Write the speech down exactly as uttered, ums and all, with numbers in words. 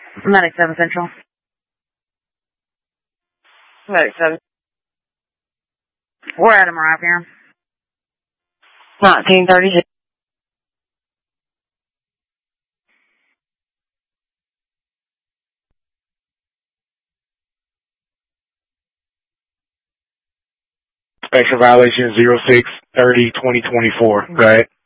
Medic seven Central. Medic seven. We're at him arrive here. nineteen thirty-six. Special violation zero six thirty twenty twenty-four. Go ahead.